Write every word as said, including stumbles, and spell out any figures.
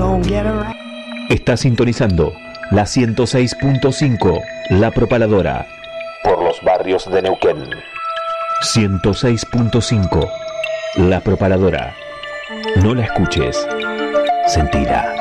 don't get around. Está sintonizando la ciento seis punto cinco, La Propaladora, por los barrios de Neuquén. ciento seis punto cinco, La Propaladora. No la escuches, sentila.